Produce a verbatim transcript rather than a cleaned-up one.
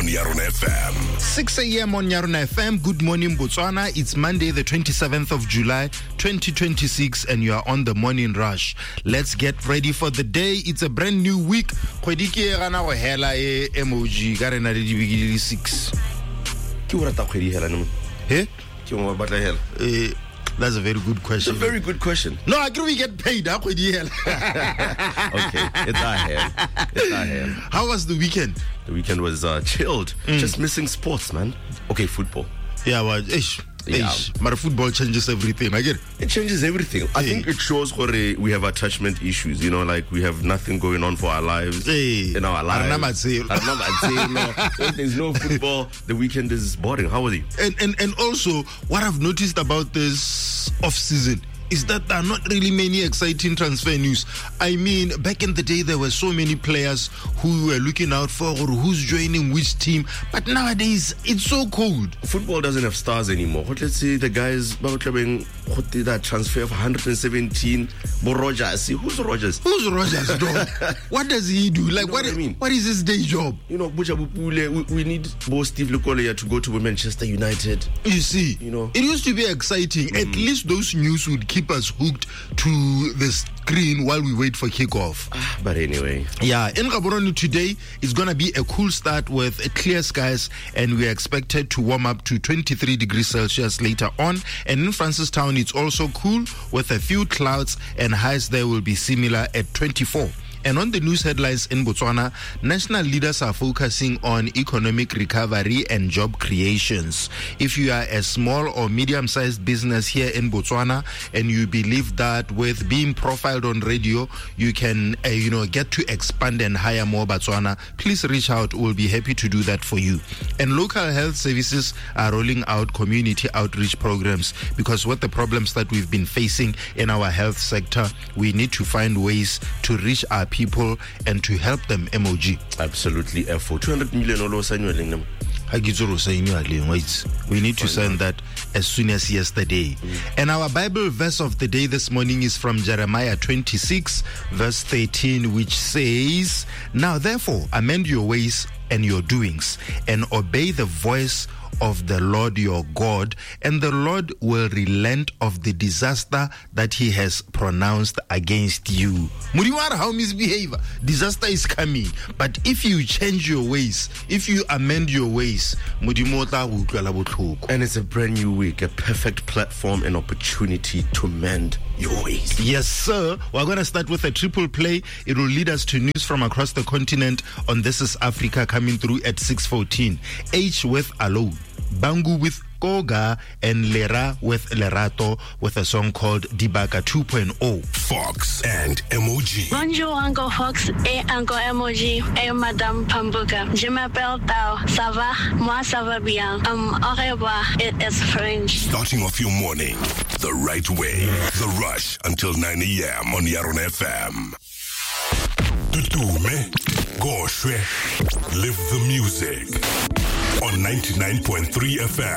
Yarona F M. six a.m. on Yarona F M. Good morning, Botswana. It's Monday, the twenty-seventh of July, twenty twenty-six, and you are on the morning rush. Let's get ready for the day. It's a brand new week. Kgwedi gana go hela e emoji ka rena le dibigile six. Ke o rata kgwedi hela no? Eh? Ke o batla hela? Eh, that's a very good question. It's a very good question. No, I can we get paid. Huh? Okay, it's our hand. It's our hand. How was the weekend? The weekend was uh, chilled. Mm. Just missing sports, man. Okay, football. Yeah, well, ish. Yeah. But football changes everything. I get it. It changes everything. I hey. think it shows where we have attachment issues. You know, like we have nothing going on for our lives. Hey. In our lives. If there's no football, the weekend is boring. How was it? And, and and also, what I've noticed about this off season is that there are not really many exciting transfer news. I mean, back in the day, there were so many players who were looking out for or who's joining which team. But nowadays, it's so cold. Football doesn't have stars anymore. Let's say the guys did that transfer of one hundred seventeen. Bo Rogers. Who's Rogers? Who's Rogers, dog? What does he do? Like, you know what, what I mean? What is his day job? You know, we, we need both Steve Lukolia to go to Manchester United. You see, you know, it used to be exciting. Mm. At least those news would keep us hooked to the screen while we wait for kickoff. Ah, but anyway. Yeah, in Gaborone today, it's going to be a cool start with clear skies, and we are expected to warm up to twenty-three degrees Celsius later on. And in Francistown, it's also cool with a few clouds, and highs there will be similar at twenty-four. And on the news headlines in Botswana, national leaders are focusing on economic recovery and job creations. If you are a small or medium-sized business here in Botswana and you believe that with being profiled on radio, you can, uh, you know, get to expand and hire more Botswana, please reach out. We'll be happy to do that for you. And local health services are rolling out community outreach programs because with the problems that we've been facing in our health sector, we need to find ways to reach our people and to help them. M O G. Absolutely. For two hundred million dollars annually. We need to send that as soon as yesterday. Mm. And our Bible verse of the day this morning is from Jeremiah twenty-six, verse thirteen, which says, "Now therefore amend your ways and your doings, and obey the voice of the Lord your God, and the Lord will relent of the disaster that he has pronounced against you." Muriwara, how misbehave? Disaster is coming. But if you change your ways, if you amend your ways, and it's a brand new week, a perfect platform and opportunity to mend your ways. Yes, sir. We're going to start with a triple play. It will lead us to news from across the continent on This Is Africa coming through at six fourteen. H with Alone, Bangu with Koga, and Lera with Lerato with a song called Dibaka two point oh. Fox and M O G. Bonjour, Uncle Fox et Uncle M O G et Madame Pambuka. Je m'appelle Tao. Ça va? Moi, ça va bien. Um, au revoir. It is French. Starting off your morning the right way. The Rush until nine a.m. on Yarona F M. Tutume, Goshwe, live the music on ninety-nine point three F M.